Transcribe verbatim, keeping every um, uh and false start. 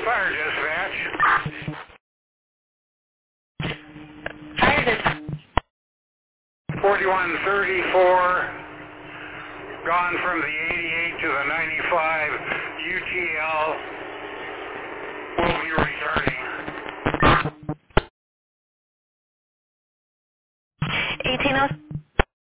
Fire dispatch. Fire dis- forty-one thirty-four, gone from the eighty-eight to the ninety-five. U T L will be returning.